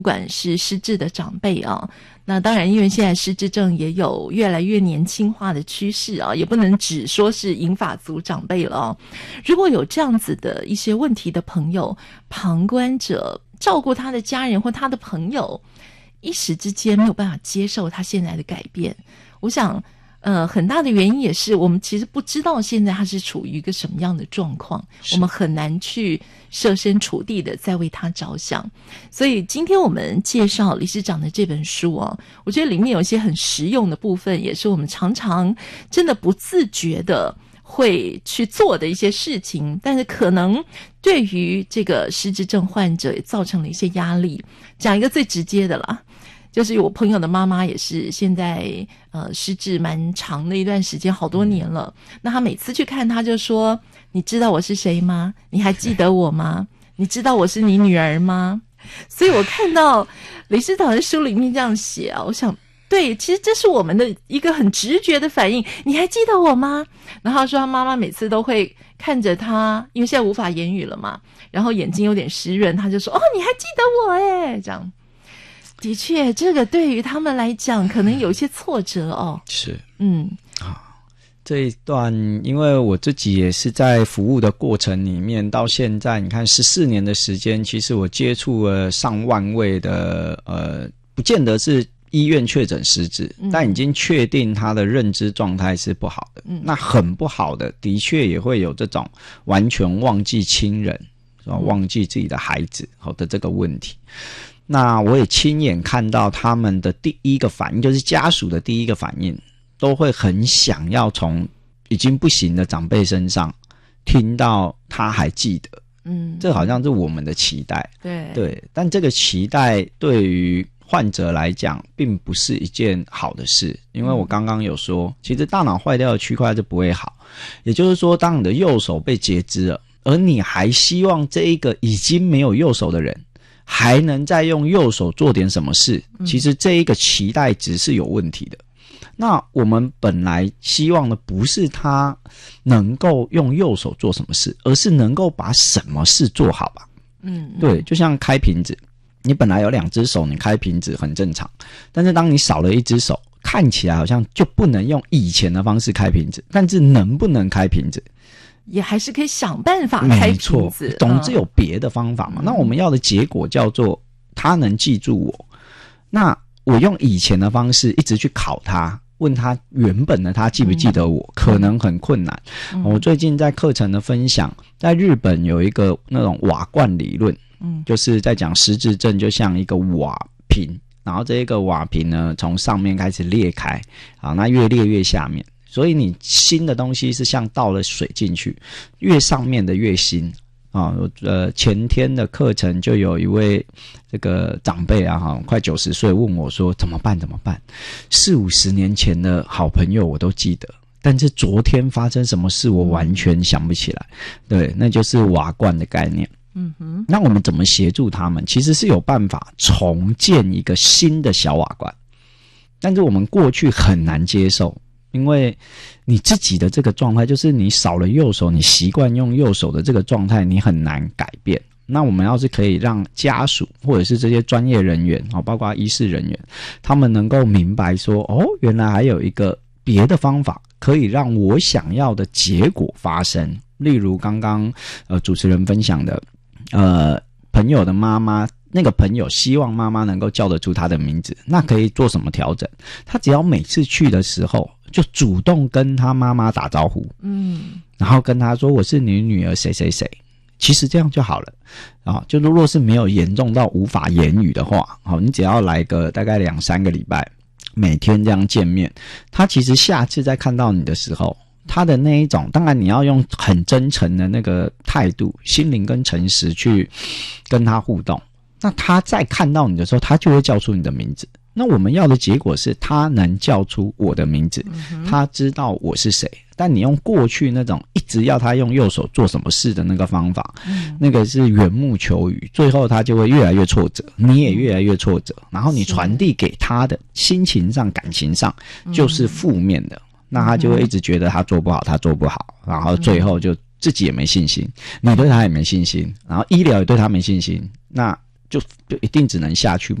不管是失智的长辈啊，那当然因为现在失智症也有越来越年轻化的趋势啊，也不能只说是银发族长辈了啊。如果有这样子的一些问题的朋友，旁观者照顾他的家人或他的朋友，一时之间没有办法接受他现在的改变，我想很大的原因也是我们其实不知道现在他是处于一个什么样的状况，我们很难去设身处地的在为他着想。所以今天我们介绍理事长的这本书哦，我觉得里面有一些很实用的部分，也是我们常常真的不自觉的会去做的一些事情，但是可能对于这个失智症患者也造成了一些压力。讲一个最直接的啦，就是我朋友的妈妈也是现在失智蛮长的一段时间，好多年了。那他每次去看他就说，你知道我是谁吗？你还记得我吗？你知道我是你女儿吗？所以我看到理事长的书里面这样写啊，我想对，其实这是我们的一个很直觉的反应，你还记得我吗？然后说他妈妈每次都会看着他，因为现在无法言语了嘛，然后眼睛有点湿润，他就说你还记得我耶，这样。的确，这个对于他们来讲可能有一些挫折哦。 是，这一段因为我自己也是在服务的过程里面，到现在你看14年的时间，其实我接触了上万位的不见得是医院确诊失智，但已经确定他的认知状态是不好的。那很不好的，的确也会有这种完全忘记亲人，忘记自己的孩子的这个问题。那我也亲眼看到他们的第一个反应，就是家属的第一个反应，都会很想要从已经不行的长辈身上听到他还记得。这好像是我们的期待。对，但这个期待对于患者来讲并不是一件好的事，因为我刚刚有说，其实大脑坏掉的区块就不会好。也就是说，当你的右手被截肢了，而你还希望这一个已经没有右手的人还能再用右手做点什么事，其实这一个期待值是有问题的。那我们本来希望的不是他能够用右手做什么事，而是能够把什么事做好吧。对，就像开瓶子，你本来有2只手，你开瓶子很正常，但是当你少了1只手，看起来好像就不能用以前的方式开瓶子，但是能不能开瓶子也还是可以想办法开瓶子， 没错，总之有别的方法嘛。那我们要的结果叫做他能记住我，那我用以前的方式一直去考他，问他原本的他记不记得我，可能很困难。我最近在课程的分享，在日本有一个那种瓦罐理论，就是在讲失智症就像一个瓦瓶，然后这一个瓦瓶呢从上面开始裂开，那越裂越下面，所以你新的东西是像倒了水进去，越上面的越新。前天的课程就有一位这个长辈快90岁问我说怎么办，40-50年前的好朋友我都记得，但是昨天发生什么事我完全想不起来。对，那就是瓦罐的概念。那我们怎么协助他们？其实是有办法重建一个新的小瓦罐，但是我们过去很难接受，因为你自己的这个状态，就是你少了右手，你习惯用右手的这个状态，你很难改变。那我们要是可以让家属或者是这些专业人员，包括医事人员，他们能够明白说，原来还有一个别的方法可以让我想要的结果发生。例如刚刚主持人分享的朋友的妈妈，那个朋友希望妈妈能够叫得出他的名字，那可以做什么调整？他只要每次去的时候就主动跟他妈妈打招呼，然后跟他说我是你女儿谁谁谁，其实这样就好了。就如果是没有严重到无法言语的话，你只要来个大概2-3个礼拜，每天这样见面，他其实下次再看到你的时候，他的那一种，当然你要用很真诚的那个态度，心灵跟诚实去跟他互动，那他再看到你的时候，他就会叫出你的名字。那我们要的结果是他能叫出我的名字，他知道我是谁。但你用过去那种一直要他用右手做什么事的那个方法，那个是缘木求鱼，最后他就会越来越挫折，你也越来越挫折，然后你传递给他的心情上感情上就是负面的，那他就会一直觉得他做不好，然后最后就自己也没信心，你对他也没信心，然后医疗也对他没信心，那就一定只能下去